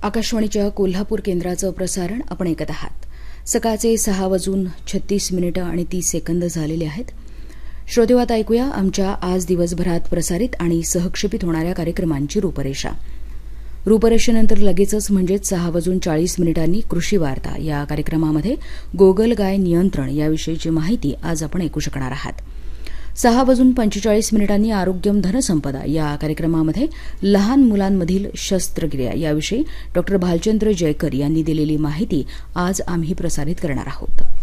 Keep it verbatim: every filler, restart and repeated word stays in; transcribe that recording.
आकाशवाणीच्या कोल्हापूर केंद्राचं प्रसारण आपण ऐकत आहात. सकाळचे सहा वाजून छत्तीस मिनिटं आणि तीस सेकंद झालेले आहेत. श्रोतेहो, आता ऐकूया आमच्या आज दिवसभरात प्रसारित आणि सहक्षेपित होणाऱ्या कार्यक्रमांची रूपरेषा. रूपरेषेनंतर लगेचच म्हणजेच सहा वाजून चाळीस मिनिटांनी कृषी वार्ता या कार्यक्रमामध्ये गोगलगाय नियंत्रण याविषयीची माहिती आज आपण ऐकू शकणार आहात. सहा वाजून पंचेचाळीस मिनिटांनी आरोग्यम धनसंपदा या कार्यक्रमामध्ये लहान मुलांमधील शस्त्रक्रिया याविषयी डॉ भालचंद्र जयकर यांनी दिलेली माहिती आज आम्ही प्रसारित करणार आहोत.